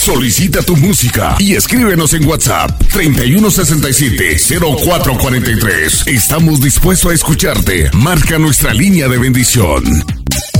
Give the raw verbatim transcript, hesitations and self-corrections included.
Solicita tu música y escríbenos en WhatsApp treinta y uno sesenta y siete, cero cuatro cuarenta y tres. Estamos dispuestos a escucharte. Marca nuestra línea de bendición.